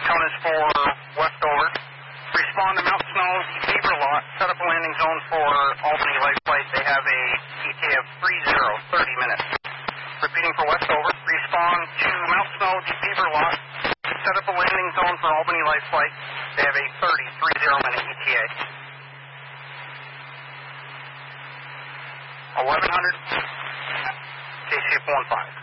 Tone is for Westover. Respond to Mount Snow, Beaver Lot. Set up a landing zone for Albany Light Flight. They have a ETA of 30 minutes. Repeating for Westover. Respond to Mount Snow, Beaver Lot. Set up a landing zone for Albany Light Flight. They have a 30-minute ETA. 1100. KCF 15.